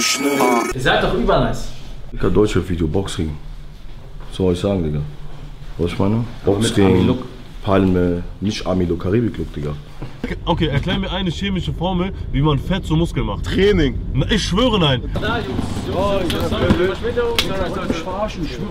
schnell. Ihr seid doch übernice. Digga, Deutschrap-Video, Boxring. Was soll ich sagen, Digga? Was ich meine? Boxring, Palme, nicht Ami-Look, Karibik-Look, Digga. Okay, erklär mir eine chemische Formel, wie man Fett zu Muskeln macht. Training. Na, ich schwöre nein. Da, Jungs. Verspätung. Ich verarschen, ich schwöre.